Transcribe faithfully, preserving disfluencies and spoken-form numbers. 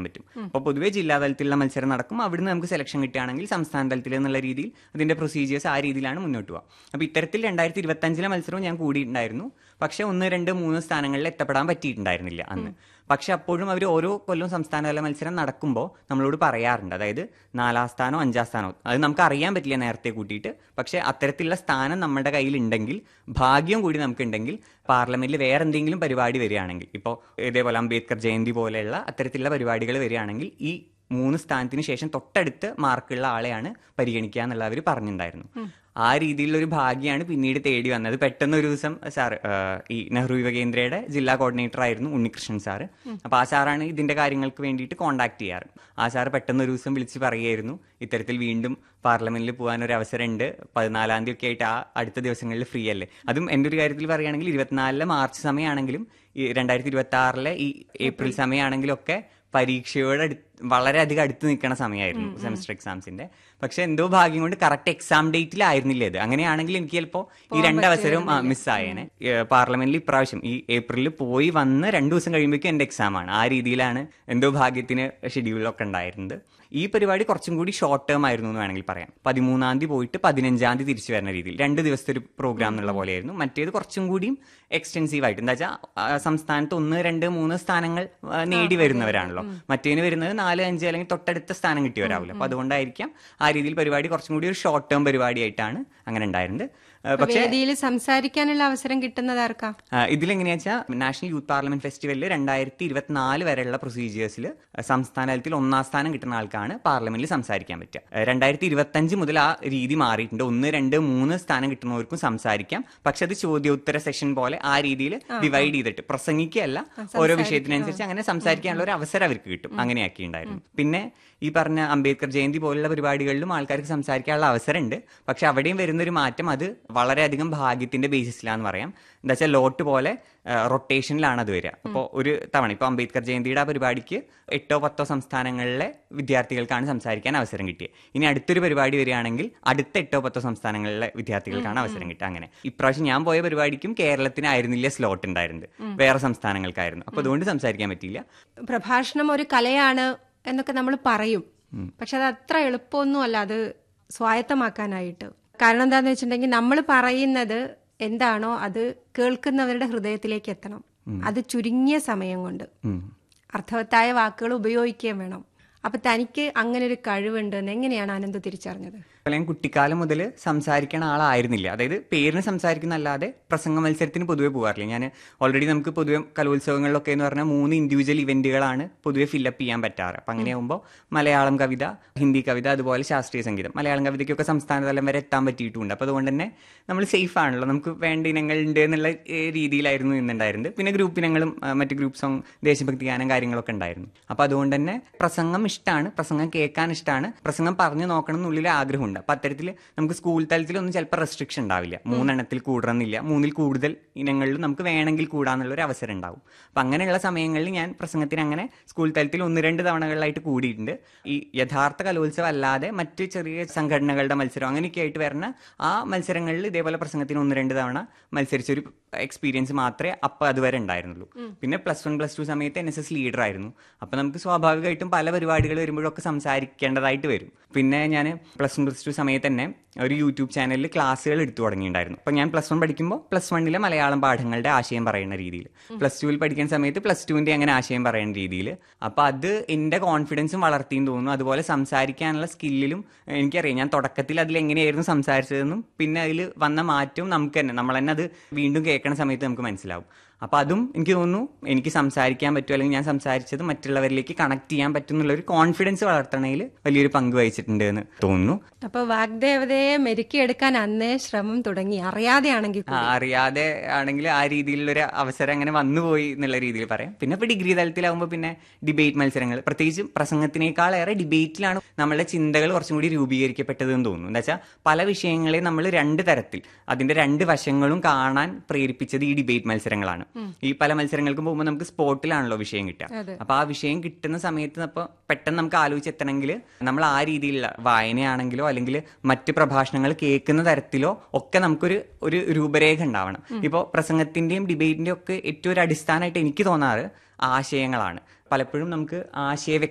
പറ്റും. അപ്പോൾ പൊതുവേ ജില്ലാ തലത്തിലുള്ള മത്സരം നടക്കും, അവിടുന്ന് നമുക്ക് സെലക്ഷൻ കിട്ടുകയാണെങ്കിൽ സംസ്ഥാന തലത്തിൽ എന്നുള്ള രീതിയിൽ അതിന്റെ പ്രൊസീജിയേഴ്സ് ആ രീതിയിലാണ് മുന്നോട്ട് പോകുക. അപ്പോൾ ഇത്തരത്തിൽ രണ്ടായിരത്തി ഇരുപത്തി അഞ്ചിലെ മത്സരവും ഞാൻ കൂടിയിട്ടുണ്ടായിരുന്നു. പക്ഷെ ഒന്ന് രണ്ട് മൂന്ന് സ്ഥാനങ്ങളിൽ എത്തപ്പെടാൻ പറ്റിയിട്ടുണ്ടായിരുന്നില്ല അന്ന്. പക്ഷെ അപ്പോഴും അവർ ഓരോ കൊല്ലവും സംസ്ഥാനതല മത്സരം നടക്കുമ്പോൾ നമ്മളോട് പറയാറുണ്ട്, അതായത് നാലാം സ്ഥാനോ അഞ്ചാം സ്ഥാനോ അത് നമുക്ക് അറിയാൻ പറ്റില്ല നേരത്തെ കൂട്ടിയിട്ട്. പക്ഷെ അത്തരത്തിലുള്ള സ്ഥാനം നമ്മുടെ കയ്യിലുണ്ടെങ്കിൽ, ഭാഗ്യം കൂടി നമുക്കുണ്ടെങ്കിൽ, പാർലമെന്റിൽ വേറെ എന്തെങ്കിലും പരിപാടി വരികയാണെങ്കിൽ, ഇപ്പോൾ ഇതേപോലെ അംബേദ്കർ ജയന്തി പോലെയുള്ള അത്തരത്തിലുള്ള പരിപാടികൾ വരികയാണെങ്കിൽ ഈ മൂന്ന് സ്ഥാനത്തിന് ശേഷം തൊട്ടടുത്ത് മാർക്കുള്ള ആളെയാണ് പരിഗണിക്കുക എന്നുള്ള അവർ പറഞ്ഞിട്ടുണ്ടായിരുന്നു. ആ രീതിയിലുള്ള ഒരു ഭാഗ്യമാണ് പിന്നീട് തേടി വന്നത്. പെട്ടെന്ന് ഒരു ദിവസം സാർ, ഈ നെഹ്റു യുവകേന്ദ്രയുടെ ജില്ലാ കോർഡിനേറ്റർ ആയിരുന്നു ഉണ്ണികൃഷ്ണൻ സാറ്. അപ്പോൾ ആ സാറാണ് ഇതിന്റെ കാര്യങ്ങൾക്ക് വേണ്ടിയിട്ട് കോൺടാക്ട് ചെയ്യാറ്. ആ സാറ് പെട്ടെന്ന് ഒരു ദിവസം വിളിച്ച് പറയുകയായിരുന്നു, ഇത്തരത്തിൽ വീണ്ടും പാർലമെന്റിൽ പോകാൻ ഒരു അവസരമുണ്ട്, പതിനാലാം തീയതി ഒക്കെ ആയിട്ട് ആ അടുത്ത ദിവസങ്ങളിൽ ഫ്രീ അല്ലേ. അതും എൻ്റെ ഒരു കാര്യത്തിൽ പറയുകയാണെങ്കിൽ ഇരുപത്തിനാലിലെ മാർച്ച് സമയമാണെങ്കിലും ഈ രണ്ടായിരത്തി ഇരുപത്തി ആറിലെ ഈ ഏപ്രിൽ സമയമാണെങ്കിലും ഒക്കെ പരീക്ഷയോട് അടുത്ത് വളരെയധികം അടുത്ത് നിൽക്കുന്ന സമയമായിരുന്നു സെമസ്റ്റർ എക്സാംസിന്റെ. പക്ഷെ എന്തോ ഭാഗ്യം കൊണ്ട് കറക്റ്റ് എക്സാം ഡേറ്റിലായിരുന്നില്ല ഇത്. അങ്ങനെയാണെങ്കിൽ എനിക്ക് ചിലപ്പോൾ ഈ രണ്ടവസരവും മിസ്സായേനെ. പാർലമെന്റിൽ ഇപ്രാവശ്യം ഈ ഏപ്രിലിൽ പോയി വന്ന് രണ്ടു ദിവസം കഴിയുമ്പോഴേക്കും എൻ്റെ എക്സാമാണ്. ആ രീതിയിലാണ് എന്തോ ഭാഗ്യത്തിന് ഷെഡ്യൂളൊക്കെ ഉണ്ടായിരുന്നത്. ഈ പരിപാടി കുറച്ചും കൂടി ഷോർട്ട് ടേം ആയിരുന്നു എന്ന് വേണമെങ്കിൽ പറയാം. പതിമൂന്നാം തീയതി പോയിട്ട് പതിനഞ്ചാം തീയതി തിരിച്ചു വരുന്ന രീതിയിൽ രണ്ട് ദിവസത്തെ ഒരു പ്രോഗ്രാം എന്നുള്ള പോലെയായിരുന്നു. മറ്റേത് കുറച്ചും കൂടിയും എക്സ്റ്റെൻസീവ് ആയിട്ട്, എന്താ വെച്ചാൽ സംസ്ഥാനത്ത് ഒന്ന് രണ്ട് മൂന്ന് സ്ഥാനങ്ങൾ നേടി വരുന്നവരാണല്ലോ, മറ്റേന് വരുന്നത് നാല് അഞ്ച് അല്ലെങ്കിൽ തൊട്ടടുത്ത സ്ഥാനം കിട്ടിയവരാവില്ല. അപ്പൊ അതുകൊണ്ടായിരിക്കാം ആ രീതിയിൽ പരിപാടി കുറച്ചും കൂടി ഒരു ഷോർട്ട് ടേം പരിപാടിയായിട്ടാണ് അങ്ങനെ ഉണ്ടായിരുന്നത്. പക്ഷേ സംസാരിക്കാനുള്ള അവസരം കിട്ടുന്നത് ആർക്കാ? ഇതിലെങ്ങനെയാ വെച്ചാൽ നാഷണൽ യൂത്ത് പാർലമെന്റ് ഫെസ്റ്റിവലിൽ രണ്ടായിരത്തി ഇരുപത്തിനാല് വരെയുള്ള പ്രൊസീജിയേഴ്സിൽ സംസ്ഥാന തലത്തിൽ ഒന്നാം സ്ഥാനം കിട്ടുന്ന ആൾക്കാണ് പാർലമെന്റിൽ സംസാരിക്കാൻ പറ്റുക. രണ്ടായിരത്തി ഇരുപത്തി അഞ്ച് മുതൽ ആ രീതി മാറിയിട്ടുണ്ട്. ഒന്ന് രണ്ട് മൂന്ന് സ്ഥാനം കിട്ടുന്നവർക്കും സംസാരിക്കാം. പക്ഷെ അത് ചോദ്യോത്തര സെഷൻ പോലെ ആ രീതിയിൽ ഡിവൈഡ് ചെയ്തിട്ട് പ്രസംഗിക്കുകയല്ല, ഓരോ വിഷയത്തിനനുസരിച്ച് അങ്ങനെ സംസാരിക്കാനുള്ള ഒരു അവസരം അവർക്ക് കിട്ടും. അങ്ങനെയാക്കി ഉണ്ടായിരുന്നു. പിന്നെ ഈ പറഞ്ഞ അംബേദ്കർ ജയന്തി പോലുള്ള പരിപാടികളിലും ആൾക്കാർക്ക് സംസാരിക്കാനുള്ള അവസരമുണ്ട്. പക്ഷെ അവിടെയും വരുന്നൊരു മാറ്റം അത് വളരെയധികം ഭാഗ്യത്തിന്റെ ബേസിസിലാന്ന് പറയാം. എന്താ വെച്ചാൽ ലോട്ട് പോലെ റൊട്ടേഷനിലാണ് അത് വരിക. അപ്പോൾ ഒരു തവണ ഇപ്പോൾ അംബേദ്കർ ജയന്തിയുടെ ആ പരിപാടിക്ക് എട്ടോ പത്തോ സംസ്ഥാനങ്ങളിലെ വിദ്യാർത്ഥികൾക്കാണ് സംസാരിക്കാൻ അവസരം കിട്ടിയത്. ഇനി അടുത്തൊരു പരിപാടി വരികയാണെങ്കിൽ അടുത്ത എട്ടോ പത്തോ സംസ്ഥാനങ്ങളിലെ വിദ്യാർത്ഥികൾക്കാണ് അവസരം കിട്ടുക. അങ്ങനെ ഇപ്രാവശ്യം ഞാൻ പോയ പരിപാടിക്കും കേരളത്തിനായിരുന്നില്ല സ്ലോട്ട് ഉണ്ടായിരുന്നത്, വേറെ സംസ്ഥാനങ്ങൾക്കായിരുന്നു. അപ്പൊ അതുകൊണ്ട് സംസാരിക്കാൻ പറ്റിയില്ല. പ്രഭാഷണം ഒരു കലയാണ് എന്നൊക്കെ നമ്മൾ പറയും, പക്ഷെ അത് അത്ര എളുപ്പമൊന്നും അല്ല അത് സ്വായത്തമാക്കാനായിട്ട്. കാരണം എന്താന്ന് വെച്ചിട്ടുണ്ടെങ്കിൽ നമ്മൾ പറയുന്നത് എന്താണോ അത് കേൾക്കുന്നവരുടെ ഹൃദയത്തിലേക്ക് എത്തണം. അത് ചുരുങ്ങിയ സമയം കൊണ്ട് അർത്ഥവത്തായ വാക്കുകൾ ഉപയോഗിക്കുകയും വേണം. അപ്പൊ തനിക്ക് അങ്ങനെ ഒരു കഴിവുണ്ടെന്ന് എങ്ങനെയാണ് ആനന്ദ് തിരിച്ചറിഞ്ഞത്? ഞാൻ കുട്ടിക്കാലം മുതൽ സംസാരിക്കണ ആളായിരുന്നില്ല. അതായത് പേരിന് സംസാരിക്കുന്നല്ലാതെ പ്രസംഗ മത്സരത്തിന് പൊതുവെ പോകാറില്ല. ഞാൻ ഓൾറെഡി നമുക്ക് പൊതുവെ കലോത്സവങ്ങളിലൊക്കെ എന്ന് പറഞ്ഞാൽ മൂന്ന് ഇൻഡിവിജ്വൽ ഇവന്റുകളാണ് പൊതുവെ ഫില്ലപ്പ് ചെയ്യാൻ പറ്റാറ്. അപ്പം അങ്ങനെയാകുമ്പോൾ മലയാളം കവിത, ഹിന്ദി കവിത, അതുപോലെ ശാസ്ത്രീയ സംഗീതം. മലയാളം കവിതയ്ക്കൊക്കെ സംസ്ഥാന തലം വരെ എത്താൻ പറ്റിയിട്ടുണ്ട്. അപ്പോൾ അതുകൊണ്ട് തന്നെ നമ്മൾ സേഫ് ആണല്ലോ, നമുക്ക് വേണ്ട ഇനങ്ങളുണ്ട് എന്നുള്ള രീതിയിലായിരുന്നു ഇന്നുണ്ടായിരുന്നത്. പിന്നെ ഗ്രൂപ്പ് ഇനങ്ങളും മറ്റ് ഗ്രൂപ്പ് സോങ്, ദേശഭക്തി ഗാനം, കാര്യങ്ങളൊക്കെ ഉണ്ടായിരുന്നു. അപ്പോൾ അതുകൊണ്ട് തന്നെ പ്രസംഗം ഇഷ്ടമാണ്, പ്രസംഗം കേൾക്കാൻ ഇഷ്ടമാണ്, പ്രസംഗം പറഞ്ഞു നോക്കണം എന്നുള്ളിൽ ആഗ്രഹമുണ്ട്. അപ്പൊ അത്തരത്തിൽ നമുക്ക് സ്കൂൾ തലത്തിലൊന്നും ചിലപ്പോൾ റെസ്ട്രിക്ഷൻ ഉണ്ടാവില്ല. മൂന്നെണ്ണത്തിൽ കൂടണമെന്നില്ല, മൂന്നിൽ കൂടുതൽ ഇനങ്ങളിൽ നമുക്ക് വേണമെങ്കിൽ കൂടാന്നുള്ള ഒരു അവസരം ഉണ്ടാവും. അപ്പൊ അങ്ങനെയുള്ള സമയങ്ങളിൽ ഞാൻ പ്രസംഗത്തിന് അങ്ങനെ സ്കൂൾ തലത്തിൽ ഒന്ന് രണ്ട് തവണകളിലായിട്ട് കൂടിയിട്ടുണ്ട്. ഈ യഥാർത്ഥ കലോത്സവം അല്ലാതെ മറ്റ് ചെറിയ സംഘടനകളുടെ മത്സരം അങ്ങനെയൊക്കെ ആയിട്ട് വരുന്ന ആ മത്സരങ്ങളിൽ ഇതേപോലെ പ്രസംഗത്തിന് ഒന്ന് രണ്ട് തവണ മത്സരിച്ചൊരു എക്സ്പീരിയൻസ് മാത്രമേ അപ്പൊ അതുവരെ ഉണ്ടായിരുന്നുള്ളൂ. പിന്നെ പ്ലസ് വൺ പ്ലസ് ടു സമയത്ത് എൻ എസ് എസ് ലീഡർ ആയിരുന്നു. അപ്പൊ നമുക്ക് സ്വാഭാവികമായിട്ടും പല പരിപാടികൾ വരുമ്പോഴൊക്കെ സംസാരിക്കേണ്ടതായിട്ട് വരും. പിന്നെ ഞാൻ പ്ലസ് വൺ പ്ലസ് ടു സമയത്ത് തന്നെ ഒരു യൂട്യൂബ് ചാനലിൽ ക്ലാസ്സുകൾ എടുത്തു തുടങ്ങിയിട്ടുണ്ടായിരുന്നു. അപ്പോൾ ഞാൻ പ്ലസ് വൺ പഠിക്കുമ്പോൾ പ്ലസ് വണ്ണിലെ മലയാളം പാഠങ്ങളുടെ ആശയം പറയുന്ന രീതിയിൽ, പ്ലസ് ടുവിൽ പഠിക്കുന്ന സമയത്ത് പ്ലസ് ടുവിന്റെ അങ്ങനെ ആശയം പറയുന്ന രീതിയിൽ. അപ്പോൾ അത് എൻ്റെ കോൺഫിഡൻസും വളർത്തിയെന്ന് തോന്നുന്നു. അതുപോലെ സംസാരിക്കാനുള്ള സ്കില്ലിലും എനിക്കറിയാം. ഞാൻ തുടക്കത്തിൽ അതിൽ എങ്ങനെയായിരുന്നു സംസാരിച്ചതെന്നും പിന്നെ അതിൽ വന്ന മാറ്റവും നമുക്ക് തന്നെ നമ്മൾ തന്നെ അത് വീണ്ടും കേൾക്കുന്ന സമയത്ത് നമുക്ക് മനസ്സിലാവും. അപ്പൊ അതും എനിക്ക് തോന്നുന്നു എനിക്ക് സംസാരിക്കാൻ പറ്റും, അല്ലെങ്കിൽ ഞാൻ സംസാരിച്ചത് മറ്റുള്ളവരിലേക്ക് കണക്ട് ചെയ്യാൻ പറ്റും എന്നുള്ള ഒരു കോൺഫിഡൻസ് വളർത്തണതിൽ വലിയൊരു പങ്ക് വഹിച്ചിട്ടുണ്ട് എന്ന് തോന്നുന്നു. അപ്പൊ വാഗ്ദേവതയെ മെരുക്കിയെടുക്കാൻ അന്നേ ശ്രമം തുടങ്ങി, അറിയാതെ ആണെങ്കിൽ അറിയാതെ ആണെങ്കിൽ ആ രീതിയിലുള്ളൊരു അവസരം അങ്ങനെ വന്നുപോയി എന്നുള്ള രീതിയിൽ പറയാം. പിന്നെ ഇപ്പൊ ഡിഗ്രി തലത്തിലാവുമ്പോൾ പിന്നെ ഡിബേറ്റ് മത്സരങ്ങൾ, പ്രത്യേകിച്ച് പ്രസംഗത്തിനേക്കാളേറെ ഡിബേറ്റിലാണ് നമ്മളുടെ ചിന്തകൾ കുറച്ചും കൂടി രൂപീകരിക്കപ്പെട്ടതെന്ന് തോന്നുന്നു. എന്താ വെച്ചാൽ പല വിഷയങ്ങളെ നമ്മൾ രണ്ട് തരത്തിൽ അതിന്റെ രണ്ട് വശങ്ങളും കാണാൻ പ്രേരിപ്പിച്ചത് ഈ ഡിബേറ്റ് മത്സരങ്ങളാണ്. ഈ പല മത്സരങ്ങൾക്കും പോകുമ്പോൾ നമുക്ക് സ്പോട്ടിലാണല്ലോ വിഷയം കിട്ടുക. അപ്പൊ ആ വിഷയം കിട്ടുന്ന സമയത്ത് അപ്പൊ പെട്ടെന്ന് നമുക്ക് ആലോചിച്ചെത്തണമെങ്കിൽ നമ്മൾ ആ രീതിയിലുള്ള വായനയാണെങ്കിലോ അല്ലെങ്കിൽ മറ്റ് പ്രഭാഷണങ്ങൾ കേൾക്കുന്ന തരത്തിലോ ഒക്കെ നമുക്കൊരു ഒരു രൂപരേഖ ഉണ്ടാവണം. ഇപ്പോൾ പ്രസംഗത്തിന്റെയും ഡിബേറ്റിന്റെയും ഒക്കെ ഏറ്റവും ഒരു അടിസ്ഥാനമായിട്ട് എനിക്ക് തോന്നാറ് ആശയങ്ങളാണ്. പലപ്പോഴും നമുക്ക് ആശയ